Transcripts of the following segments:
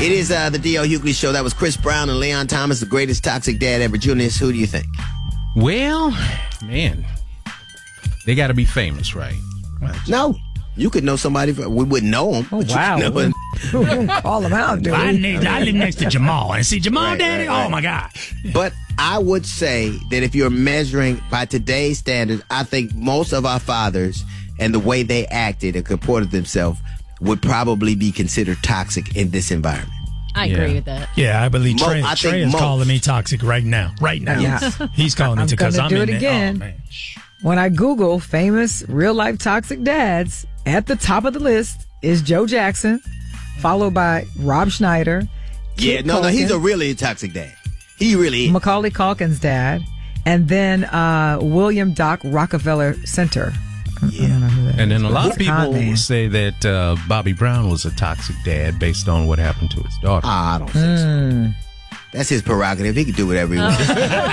It is the D.L. Hughley Show. That was Chris Brown and Leon Thomas, the greatest toxic dad ever. Junius, who do you think? Well, man, they got to be famous, right? No. You could know somebody. We wouldn't know him. Oh, wow. Call him out, dude. I live next to Jamal. And see Jamal, Daddy? Right. Oh, my God. But I would say that if you're measuring by today's standards, I think most of our fathers and the way they acted and comported themselves would probably be considered toxic in this environment. I agree with that. Yeah, I believe Trey is most. calling me toxic right now. Right now. Yes. He's calling me because I'm do in it there. again. Oh, man. When I Google famous real-life toxic dads, at the top of the list is Joe Jackson, followed by Rob Schneider. Yeah, no, he's a really toxic dad. He really is. Macaulay Culkin's dad, and then William Doc Rockefeller Center. Yeah. I don't know who that And is. then a lot He's of people con man. say that Bobby Brown was a toxic dad based on what happened to his daughter. I don't think so. That's his prerogative. He can do whatever he wants.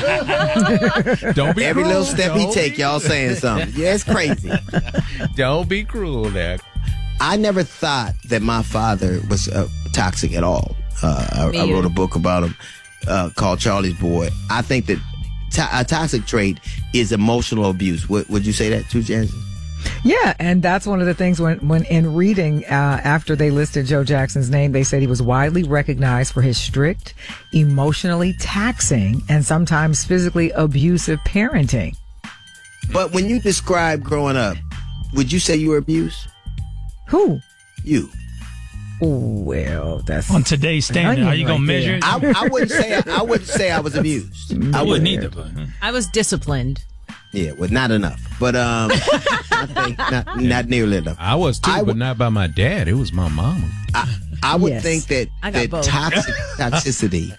Don't be Every cruel. little step he take, y'all saying something. Yeah, it's crazy. Don't be cruel there. I never thought that my father was toxic at all. I wrote a book about him called Charlie's Boy. I think that a toxic trait is emotional abuse. Would you say that too, Jansen? Yeah, and that's one of the things when in reading after they listed Joe Jackson's name, they said he was widely recognized for his strict, emotionally taxing, and sometimes physically abusive parenting. But when you describe growing up, would you say you were abused? Who? You. Well, that's On today's standard, are you going to measure it? I wouldn't say I was abused. I wouldn't either. But, I was disciplined. Yeah, well, not enough. But I think not nearly enough. I was too, but not by my dad. It was my mama. I would Yes. think that I got both. toxicity,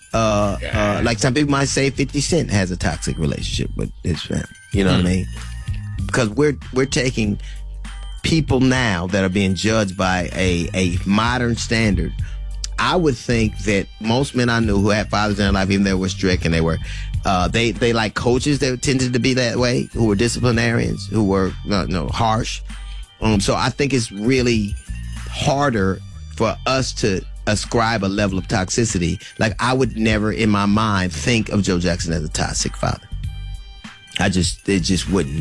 like some people might say 50 Cent has a toxic relationship with his family. You know what I mean? Because we're taking people now that are being judged by a modern standard. I would think that most men I knew who had fathers in their life, even though they were strict and they were, they like coaches that tended to be that way, who were disciplinarians, who were harsh. So I think it's really harder for us to ascribe a level of toxicity. Like I would never in my mind think of Joe Jackson as a toxic father. It just wouldn't.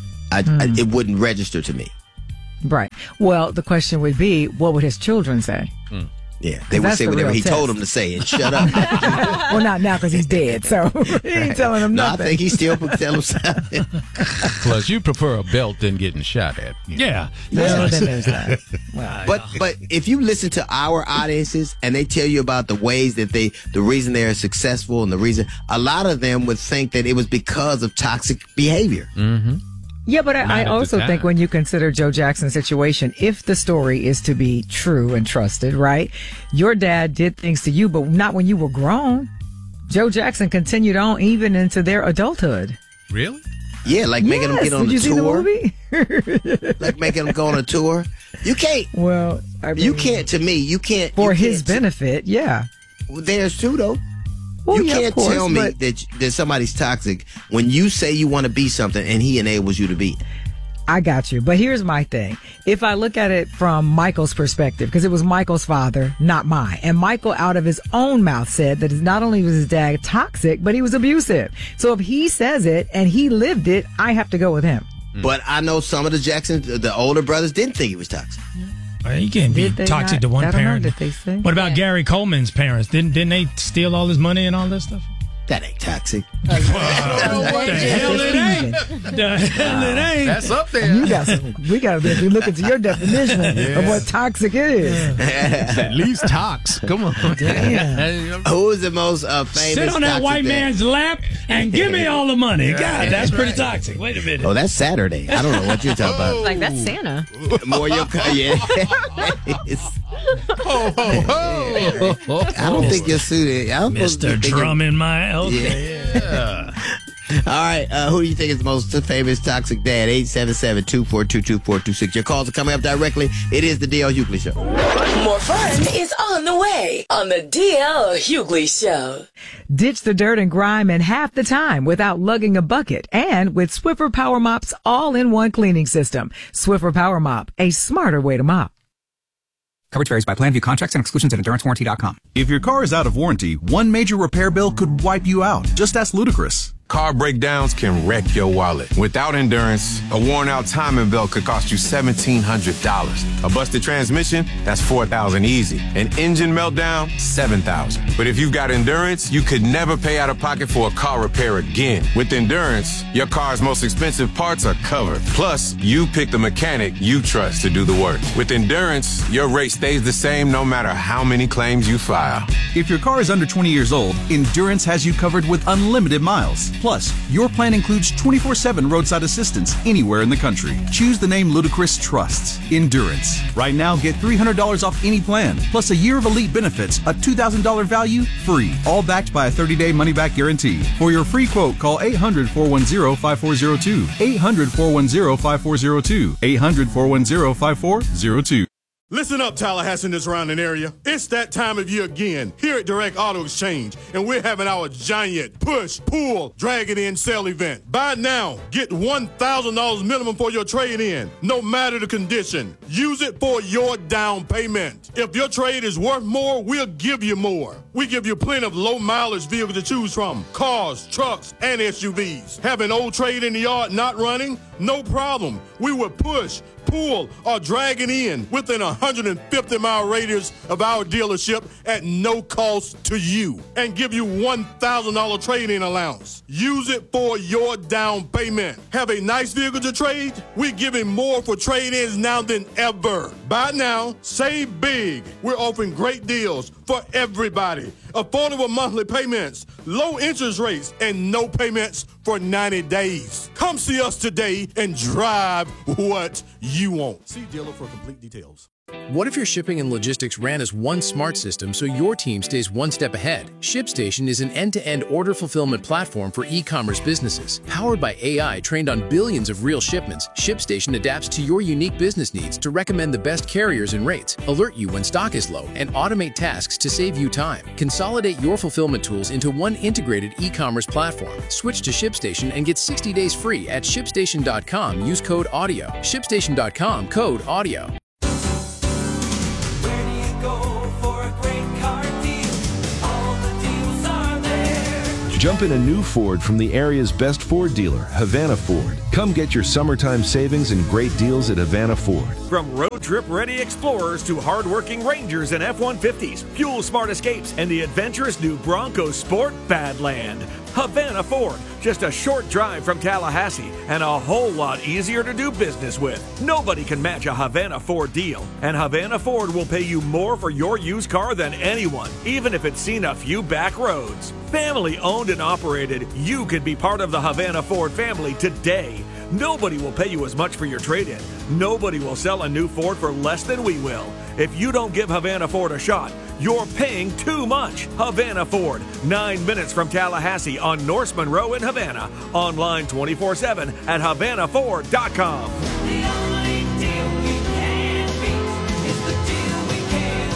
It wouldn't register to me. right. Well, the question would be, what would his children say? Yeah, they would That's say the whatever real he told test. them to say and shut up. Well, not now because he's dead, so he ain't telling them No, I nothing. think he still would tell them something. Plus, you prefer a belt than getting shot at. yeah. Well, then there's that. Well, But if you listen to our audiences and they tell you about the ways that the reason they're successful and the reason, a lot of them would think that it was because of toxic behavior. yeah, but I at the also think time. when you consider Joe Jackson's situation, if the story is to be true and trusted, right? Your dad did things to you, but not when you were grown. Joe Jackson continued on even into their adulthood. Really? Yeah, like making them Yes. get on Did a you see the tour. movie? Like making them go on a tour. You can't. Well, I mean, You can't. To me, you can't. for you his can't- benefit, yeah. There's two though. Well, You yeah, of can't course, tell me but that somebody's toxic when you say you want to be something and he enables you to be. I got you. But here's my thing. If I look at it from Michael's perspective, because it was Michael's father, not mine. And Michael, out of his own mouth, said that not only was his dad toxic, but he was abusive. So if he says it and he lived it, I have to go with him. But I know some of the Jacksons, the older brothers, didn't think he was toxic. You can't be Did they toxic not? to one I don't know, parent. did they say? What about Gary Coleman's parents? Didn't they steal all his money and all that stuff? That ain't toxic. The hell it ain't. The hell it ain't. That's up there. You got some, we got to look into your definition of what toxic is. At least tox. Come on. Who is the most famous? Sit on that toxic white dad? man's lap and give me all the money. God, that's pretty toxic. Wait a minute. Oh, that's Saturday. I don't know what you're talking about. Like, that's Santa. More your yeah. It's- I don't think you're suited. I don't Mr. Drum in my okay. All right, who do you think is the most famous toxic dad? 877-242-2426. Your calls are coming up directly. It is the D.L. Hughley Show. More fun is on the way on the DL Hughley Show. Ditch the dirt and grime in half the time without lugging a bucket, and with Swiffer Power Mop's all-in-one cleaning system. Swiffer Power Mop, a smarter way to mop. Coverage varies by plan. View contracts and exclusions at EnduranceWarranty.com. If your car is out of warranty, one major repair bill could wipe you out. Just ask Ludacris. Car breakdowns can wreck your wallet. Without Endurance, a worn-out timing belt could cost you $1,700. A busted transmission, that's $4,000 easy. An engine meltdown, $7,000. But if you've got Endurance, you could never pay out of pocket for a car repair again. With Endurance, your car's most expensive parts are covered. Plus, you pick the mechanic you trust to do the work. With Endurance, your rate stays the same no matter how many claims you file. If your car is under 20 years old, Endurance has you covered with unlimited miles. Plus, your plan includes 24/7 roadside assistance anywhere in the country. Choose the name Ludacris trusts, Endurance. Right now, get $300 off any plan, plus a year of elite benefits, a $2,000 value, free. All backed by a 30-day money-back guarantee. For your free quote, call 800-410-5402. 800-410-5402. 800-410-5402. Listen up, Tallahassee and the surrounding area. It's that time of year again here at Direct Auto Exchange, and we're having our giant push, pull, drag it in sale event. Buy now, get $1,000 minimum for your trade-in, no matter the condition. Use it for your down payment. If your trade is worth more, we'll give you more. We give you plenty of low-mileage vehicles to choose from, cars, trucks, and SUVs. Have an old trade in the yard not running? No problem. We will push, pull, or drag it in within a 150-mile radius of our dealership at no cost to you and give you $1,000 trade-in allowance. Use it for your down payment. Have a nice vehicle to trade? We're giving more for trade-ins now than ever. Buy now, save big. We're offering great deals for everybody. Affordable monthly payments, low interest rates, and no payments for 90 days. Come see us today and drive what you want. See dealer for complete details. What if your shipping and logistics ran as one smart system so your team stays one step ahead? ShipStation is an end-to-end order fulfillment platform for e-commerce businesses. Powered by AI trained on billions of real shipments, ShipStation adapts to your unique business needs to recommend the best carriers and rates, alert you when stock is low, and automate tasks to save you time. Consolidate your fulfillment tools into one integrated e-commerce platform. Switch to ShipStation and get 60 days free at ShipStation.com. Use code AUDIO. ShipStation.com, code AUDIO. Jump in a new Ford from the area's best Ford dealer, Havana Ford. Come get your summertime savings and great deals at Havana Ford. From road trip ready Explorers to hard-working Rangers and F-150s, fuel-smart Escapes, and the adventurous new Bronco Sport Badland. Havana Ford, just a short drive from Tallahassee and a whole lot easier to do business with. Nobody can match a Havana Ford deal, and Havana Ford will pay you more for your used car than anyone, even if it's seen a few back roads. Family owned and operated, you can be part of the Havana Ford family today. Nobody will pay you as much for your trade-in. Nobody will sell a new Ford for less than we will. If you don't give Havana Ford a shot, you're paying too much. Havana Ford, 9 minutes from Tallahassee on Norse Monroe in Havana. Online 24/7 at HavanaFord.com. The only deal we can beat is the deal we can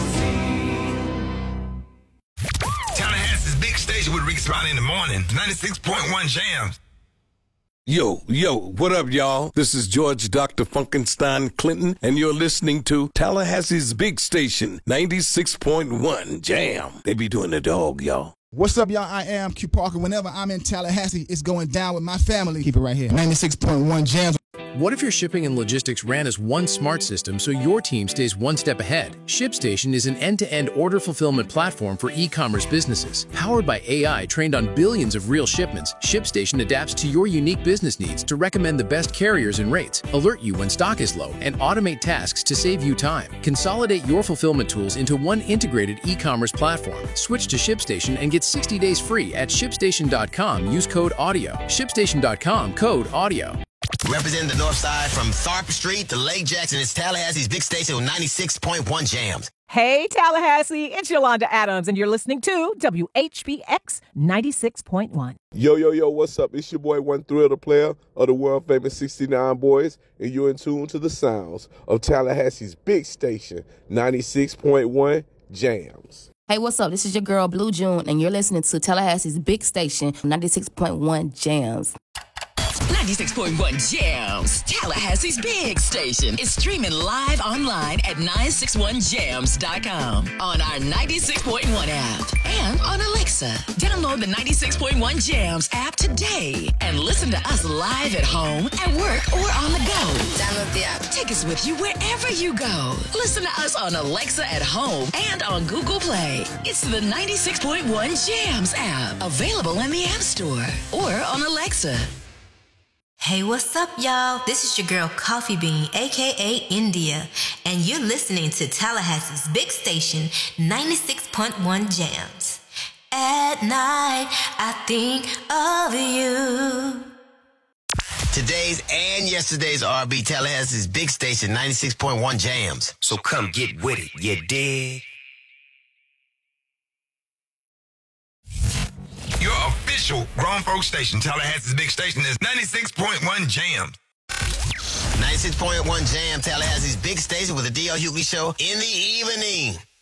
see. Tallahassee's big station with Rick Spot in the morning. 96.1 Jams. Yo, what up, y'all? This is George Dr. Funkenstein Clinton, and you're listening to Tallahassee's big station, 96.1 Jam. They be doing the dog, y'all. What's up, y'all? I am Q Parker. Whenever I'm in Tallahassee, it's going down with my family. Keep it right here. 96.1 Jams. What if your shipping and logistics ran as one smart system so your team stays one step ahead? ShipStation is an end-to-end order fulfillment platform for e-commerce businesses. Powered by AI trained on billions of real shipments, ShipStation adapts to your unique business needs to recommend the best carriers and rates, alert you when stock is low, and automate tasks to save you time. Consolidate your fulfillment tools into one integrated e-commerce platform. Switch to ShipStation and get 60 days free at ShipStation.com. Use code AUDIO. ShipStation.com, code AUDIO. Representing the north side from Tharp Street to Lake Jackson, it's Tallahassee's big station with 96.1 Jams. Hey, Tallahassee, it's Yolanda Adams, and you're listening to WHBX 96.1. Yo, what's up? It's your boy, One Thrill, the player of the world-famous 69 Boys, and you're in tune to the sounds of Tallahassee's big station, 96.1 Jams. Hey, what's up? This is your girl, Blue June, and you're listening to Tallahassee's big station, 96.1 Jams. 96.1 Jams, Tallahassee's big station, is streaming live online at 961jams.com, on our 96.1 app, and on Alexa. Download the 96.1 Jams app today and listen to us live at home, at work, or on the go. Download the app. Take us with you wherever you go. Listen to us on Alexa at home and on Google Play. It's the 96.1 Jams app, available in the App Store or on Alexa. Hey, what's up, y'all? This is your girl Coffee Bean, aka India, and you're listening to Tallahassee's big station, 96.1 Jams. At night, I think of you. Today's and yesterday's R&B, Tallahassee's big station, 96.1 Jams. So come get with it, you dig? Your official grown folk station, Tallahassee's big station, is 96.1 Jam. 96.1 Jam, Tallahassee's big station with the D.L. Hughley Show in the evening.